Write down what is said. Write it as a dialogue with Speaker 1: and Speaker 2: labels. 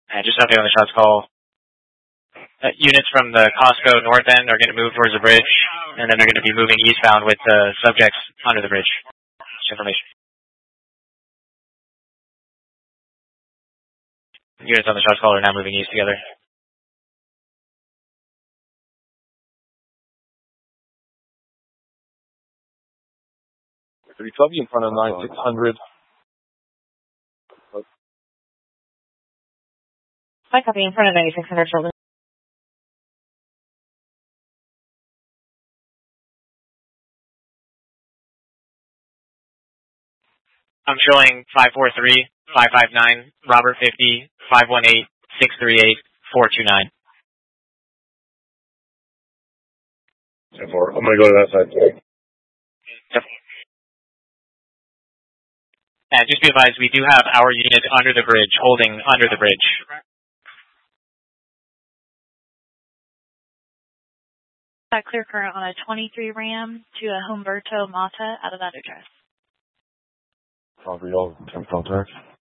Speaker 1: Just update on the shots call. Units from the Costco north end are going to move towards the bridge, and then they're going to be moving eastbound with the subjects under the bridge. Just information. Units on the shots call are now moving east together.
Speaker 2: Copy in front of 9600.
Speaker 3: Hi, copy in front of 9600 children.
Speaker 1: I'm showing 543, 559, Robert 50, 518, 638, 429.
Speaker 2: I'm going to go to that side.
Speaker 1: Yep. Just be advised, we do have our unit under the bridge, holding under the bridge.
Speaker 3: Clear current on a 23 Ram to a Humberto Mata out of that address.
Speaker 2: Copy all 10 contact.